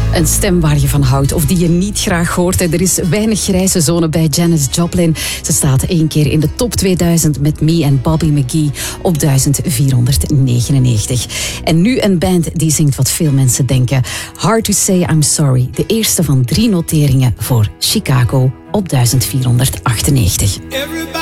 Een stem waar je van houdt of die je niet graag hoort. En er is weinig grijze zone bij Janis Joplin. Ze staat 1 keer in de top 2000 met Me en Bobby McGee op 1499. En nu een band die zingt wat veel mensen denken. Hard to Say I'm Sorry. De eerste van 3 noteringen voor Chicago op 1498.